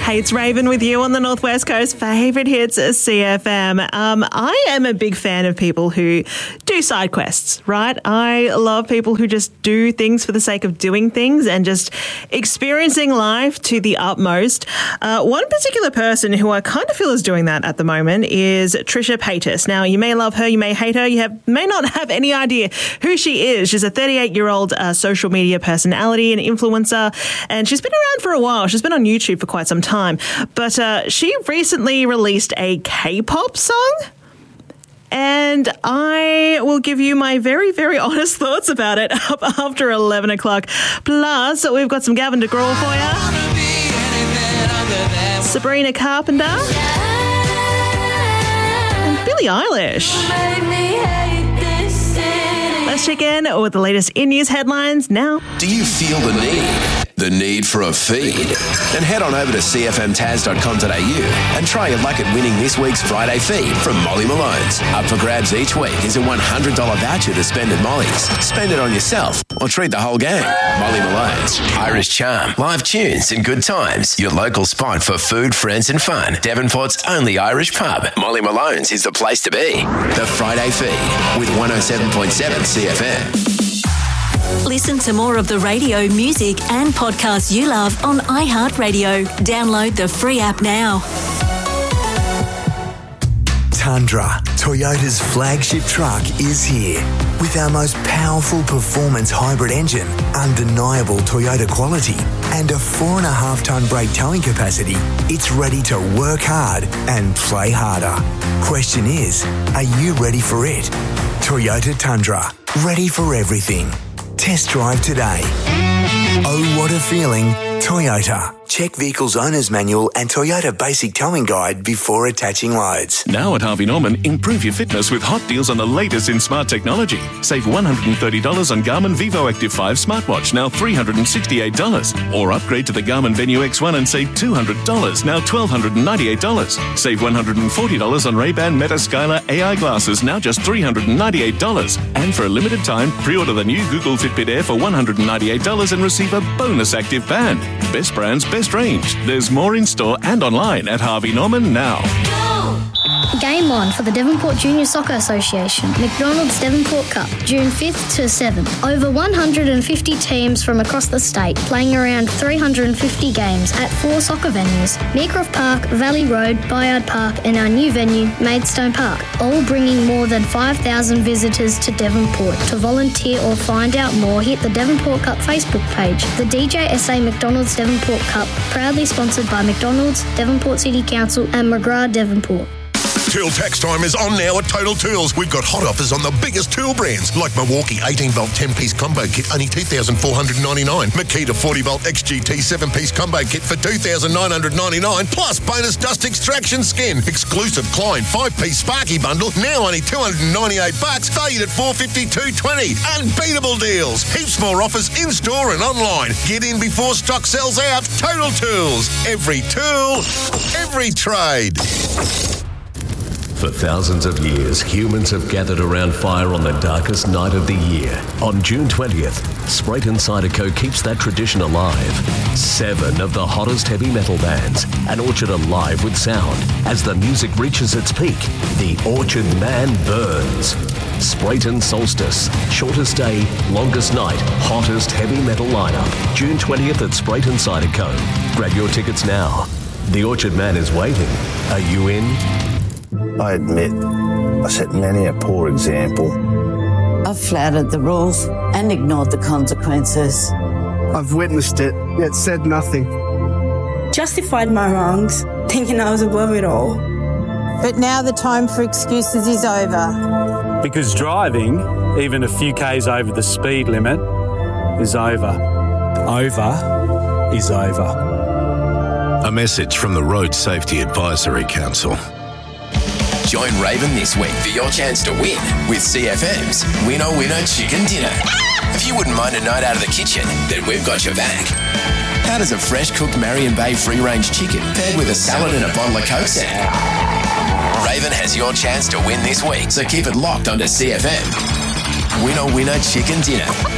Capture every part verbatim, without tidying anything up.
Hey, it's Raven with you on the Northwest Coast Favourite Hits C F M. Um, I am a big fan of people who do side quests, right? I love people who just do things for the sake of doing things and just experiencing life to the utmost. Uh, one particular person who I kind of feel is doing that at the moment is Trisha Paytas. Now, you may love her, you may hate her, you have, may not have any idea who she is. She's a thirty-eight-year-old uh, social media personality and influencer, and she's been around for a while. She's been on YouTube for quite some time, but uh, she recently released a K-pop song, and I will give you my very, very honest thoughts about it up after eleven o'clock. Plus, we've got some Gavin DeGraw for you, Sabrina Carpenter, and Billie Eilish. Let's check in with the latest in-news headlines now. Do you feel the need? The need for a feed? Then head on over to c f m taz dot com dot a u and try your luck at winning this week's Friday feed from Molly Malone's. Up for grabs each week is a one hundred dollars voucher to spend at Molly's. Spend it on yourself or treat the whole gang. Molly Malone's. Irish charm, live tunes and good times. Your local spot for food, friends and fun. Devonport's only Irish pub. Molly Malone's is the place to be. The Friday feed with one oh seven point seven C F M. Listen to more of the radio, music and podcasts you love on iHeartRadio. Download the free app now. Tundra, Toyota's flagship truck, is here. With our most powerful performance hybrid engine, undeniable Toyota quality, and a four and a half tonne brake towing capacity, it's ready to work hard and play harder. Question is, are you ready for it? Toyota Tundra, ready for everything. Test drive today. Oh, what a feeling. Toyota. Check Vehicle's Owner's Manual and Toyota Basic Towing Guide before attaching loads. Now at Harvey Norman, improve your fitness with hot deals on the latest in smart technology. Save one hundred thirty dollars on Garmin Vivo Active five smartwatch, now three hundred sixty-eight dollars. Or upgrade to the Garmin Venue X one and save two hundred dollars, now one thousand two hundred ninety-eight dollars. Save one hundred forty dollars on Ray-Ban Meta Skylar A I glasses, now just three hundred ninety-eight dollars. And for a limited time, pre-order the new Google Fitbit Air for one hundred ninety-eight dollars and receive a bonus active band. Best brands, best range. There's more in store and online at Harvey Norman now. Game on for the Devonport Junior Soccer Association, McDonald's Devonport Cup, June fifth to seventh. Over one hundred fifty teams from across the state playing around three hundred fifty games at four soccer venues: Meercroft Park, Valley Road, Bayard Park and our new venue, Maidstone Park, all bringing more than five thousand visitors to Devonport. To volunteer or find out more, hit the Devonport Cup Facebook page. The D J S A McDonald's Devonport Cup, proudly sponsored by McDonald's, Devonport City Council and McGrath Devonport. Tool tax time is on now at Total Tools. We've got hot offers on the biggest tool brands like Milwaukee eighteen volt ten piece combo kit, only two thousand four hundred ninety-nine dollars. Makita forty volt X G T seven piece combo kit for two thousand nine hundred ninety-nine dollars. Plus bonus dust extraction skin. Exclusive Klein five piece Sparky bundle, now only two hundred ninety-eight bucks, valued at four hundred fifty-two dollars twenty. Unbeatable deals. Heaps more offers in store and online. Get in before stock sells out. Total Tools. Every tool, every trade. For thousands of years, humans have gathered around fire on the darkest night of the year. On June twentieth, Sprayton Cider Co. keeps that tradition alive. Seven of the hottest heavy metal bands, an Orchard alive with sound. As the music reaches its peak, the Orchard Man burns. Sprayton Solstice, shortest day, longest night, hottest heavy metal lineup. June twentieth at Sprayton Cider Co. Grab your tickets now. The Orchard Man is waiting. Are you in? I admit, I set many a poor example. I've flouted the rules and ignored the consequences. I've witnessed it, yet said nothing. Justified my wrongs, thinking I was above it all. But now the time for excuses is over. Because driving, even a few k's over the speed limit, is over. Over is over. A message from the Road Safety Advisory Council. Join Raven this week for your chance to win with C F M's Winner Winner Chicken Dinner. If you wouldn't mind a night out of the kitchen, then we've got your back. How does a fresh cooked Marion Bay free-range chicken paired with a salad and a bottle of Coke sound? Raven has your chance to win this week, so keep it locked onto C F M. Winner Winner Chicken Dinner.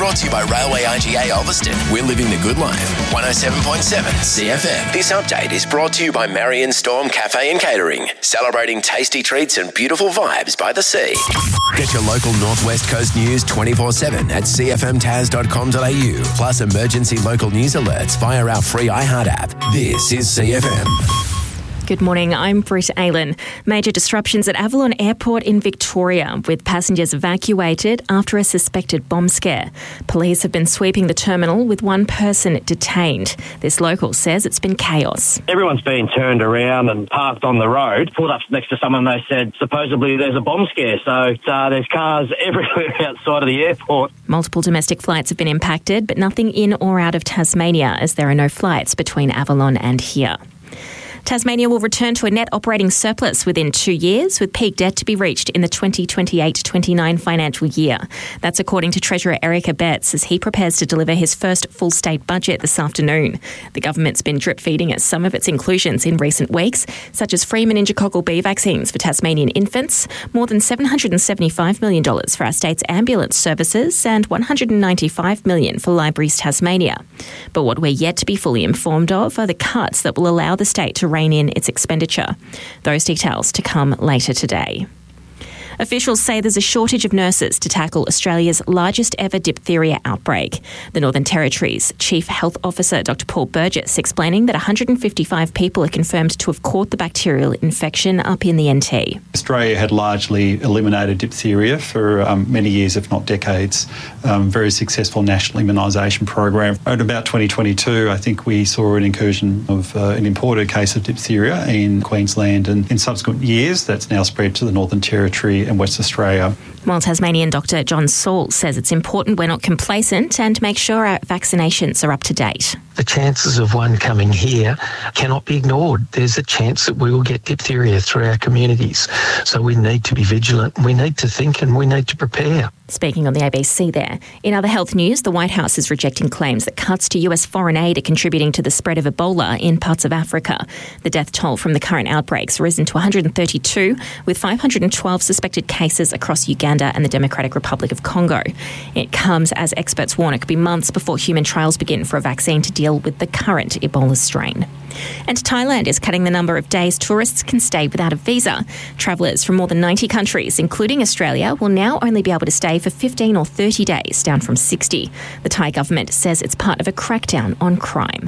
brought to you by Railway I G A Ulverston. We're living the good life. one oh seven point seven C F M. This update is brought to you by Marion Storm Cafe and Catering, celebrating tasty treats and beautiful vibes by the sea. Get your local Northwest Coast news twenty-four seven at c f m taz dot com dot a u, plus emergency local news alerts via our free iHeart app. This is C F M. Good morning, I'm Britt Aylan. Major disruptions at Avalon Airport in Victoria, with passengers evacuated after a suspected bomb scare. Police have been sweeping the terminal with one person detained. This local says it's been chaos. Everyone's been turned around and parked on the road. Pulled up next to someone, they said supposedly there's a bomb scare, so uh, there's cars everywhere outside of the airport. Multiple domestic flights have been impacted, but nothing in or out of Tasmania, as there are no flights between Avalon and here. Tasmania will return to a net operating surplus within two years, with peak debt to be reached in the twenty twenty-eight twenty-nine financial year. That's according to Treasurer Eric Abetz as he prepares to deliver his first full state budget this afternoon. The government's been drip-feeding us some of its inclusions in recent weeks, such as free meningococcal B vaccines for Tasmanian infants, more than seven hundred seventy-five million dollars for our state's ambulance services, and one hundred ninety-five million dollars for Libraries Tasmania. But what we're yet to be fully informed of are the cuts that will allow the state to rein in its expenditure. Those details to come later today. Officials say there's a shortage of nurses to tackle Australia's largest ever diphtheria outbreak. The Northern Territory's Chief Health Officer, Doctor Paul Burgess, explaining that one hundred fifty-five people are confirmed to have caught the bacterial infection up in the N T. Australia had largely eliminated diphtheria for um, many years, if not decades. Um, very successful national immunisation program. At about twenty twenty-two, I think we saw an incursion of uh, an imported case of diphtheria in Queensland, and in subsequent years that's now spread to the Northern Territory and West Australia. While Tasmanian Doctor John Saul says it's important we're not complacent and make sure our vaccinations are up to date. The chances of one coming here cannot be ignored. There's a chance that we will get diphtheria through our communities. So we need to be vigilant, we need to think, and we need to prepare. Speaking on the A B C there. In other health news, the White House is rejecting claims that cuts to U S foreign aid are contributing to the spread of Ebola in parts of Africa. The death toll from the current outbreaks risen to one hundred thirty-two, with five hundred twelve suspected cases across Uganda and the Democratic Republic of Congo. It comes as experts warn it could be months before human trials begin for a vaccine to deal with the current Ebola strain. And Thailand is cutting the number of days tourists can stay without a visa. Travellers from more than ninety countries, including Australia, will now only be able to stay for fifteen or thirty days, down from sixty. The Thai government says it's part of a crackdown on crime.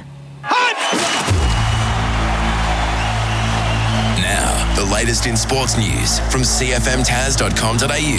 Now, the latest in sports news from c f m taz dot com dot a u.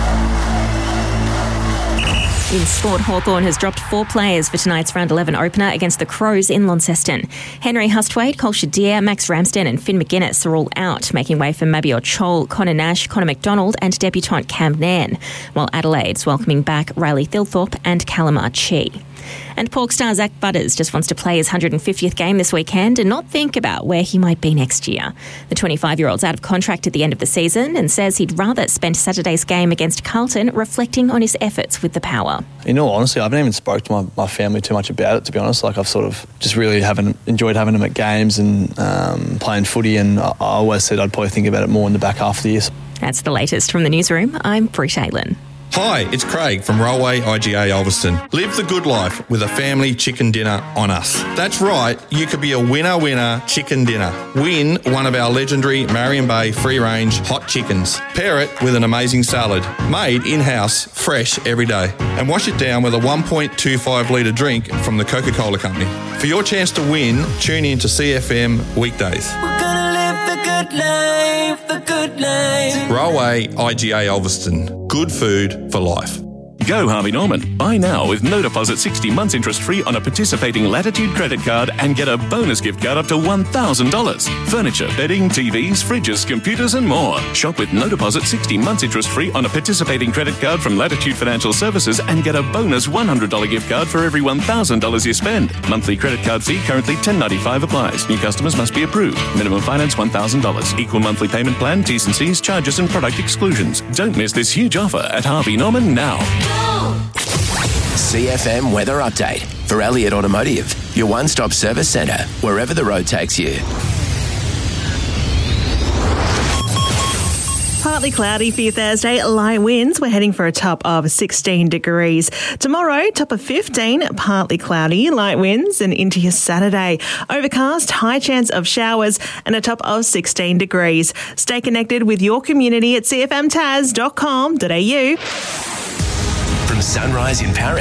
In sport, Hawthorn has dropped four players for tonight's round eleven opener against the Crows in Launceston. Henry Hustwaite, Cole Shadir, Max Ramsden and Finn McGuinness are all out, making way for Mabior Chol, Connor Nash, Connor McDonald and debutant Cam Nairn, while Adelaide's welcoming back Riley Thilthorpe and Calamar Chi. And Pork star Zach Butters just wants to play his one hundred fiftieth game this weekend and not think about where he might be next year. The twenty-five-year-old's out of contract at the end of the season and says he'd rather spend Saturday's game against Carlton reflecting on his efforts with the Power. In all honesty, I haven't even spoke to my, my family too much about it, to be honest. Like, I've sort of just really haven't enjoyed having them at games and um, playing footy, and I, I always said I'd probably think about it more in the back half of the year. That's the latest from the newsroom. I'm Britt Aylan. Hi, it's Craig from Railway I G A Ulverston. Live the good life with a family chicken dinner on us. That's right, you could be a winner-winner chicken dinner. Win one of our legendary Marion Bay free-range hot chickens. Pair it with an amazing salad, made in-house, fresh every day. And wash it down with a one point two five litre drink from the Coca-Cola Company. For your chance to win, tune in to C F M weekdays. We're gonna live the good life, the good life. Railway I G A Ulverston. Good food for life. Go Harvey Norman. Buy now with no deposit, sixty months interest free on a participating Latitude credit card and get a bonus gift card up to one thousand dollars. Furniture, bedding, T Vs, fridges, computers and more. Shop with no deposit, sixty months interest free on a participating credit card from Latitude Financial Services and get a bonus one hundred dollars gift card for every one thousand dollars you spend. Monthly credit card fee currently ten dollars ninety-five applies. New customers must be approved. Minimum finance one thousand dollars. Equal monthly payment plan, T's and C's, charges and product exclusions. Don't miss this huge offer at Harvey Norman now. C F M Weather Update for Elliott Automotive, your one-stop service centre, wherever the road takes you. Partly cloudy for your Thursday, light winds. We're heading for a top of sixteen degrees. Tomorrow, top of fifteen, partly cloudy, light winds, and into your Saturday. Overcast, high chance of showers, and a top of sixteen degrees. Stay connected with your community at c f m tas dot com dot a u. From Sunrise in Paris.